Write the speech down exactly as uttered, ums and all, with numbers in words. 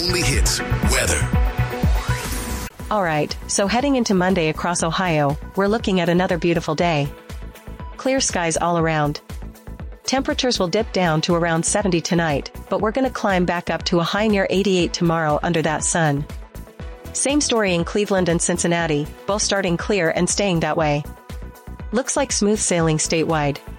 only hits, weather. Alright, so heading into Monday across Ohio, we're looking at another beautiful day. Clear skies all around. Temperatures will dip down to around seventy tonight, but we're gonna climb back up to a high near eighty-eight tomorrow under that sun. Same story in Cleveland and Cincinnati, both starting clear and staying that way. Looks like smooth sailing statewide.